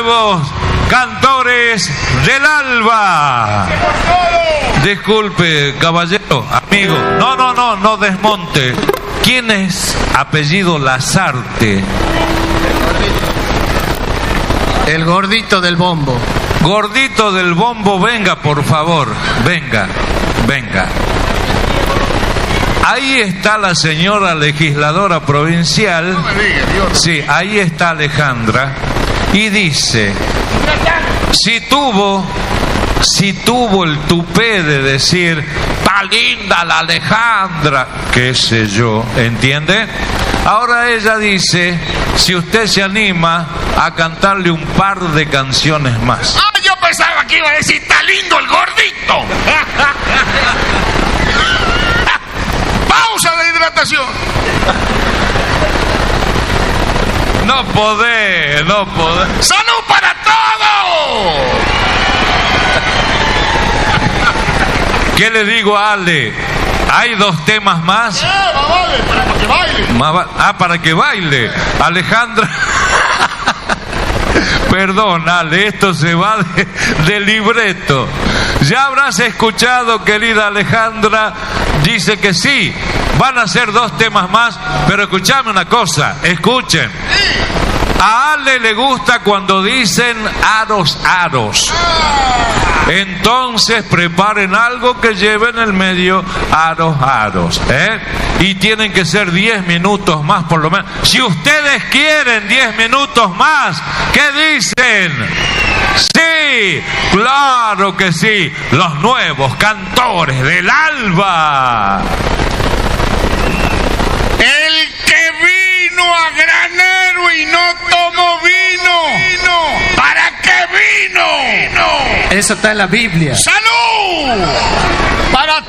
nuevos cantores del alba. Disculpe, caballero, amigo. No desmonte. ¿Quién es apellido Lazarte? El gordito del bombo. Gordito del bombo, venga, por favor. Venga. Ahí está la señora legisladora provincial. No me diga, Dios. Sí, ahí está Alejandra. Y dice, si tuvo el tupé de decir, está linda la Alejandra, qué sé yo, ¿entiende? Ahora ella dice, si usted se anima a cantarle un par de canciones más. Ah, yo pensaba que iba a decir, está lindo el gordito. Pausa de hidratación. No podés. ¡Salud para todos! ¿Qué le digo a Ale? ¿Hay 2 temas más? Vale, para que baile. Para que baile. Alejandra. Perdón, Ale, esto se va de libreto. Ya habrás escuchado, querida Alejandra, dice que sí, van a ser 2 temas más, pero escuchame una cosa, escuchen. A Ale le gusta cuando dicen aros. Entonces preparen algo que lleve en el medio aros, y tienen que ser 10 minutos más por lo menos. Si ustedes quieren 10 minutos más, ¿qué dicen? Sí, claro que sí, los nuevos cantores del alba. El que vino a granero y no tomó vino, ¿para qué vino? Eso está en la Biblia. ¡Salud! Para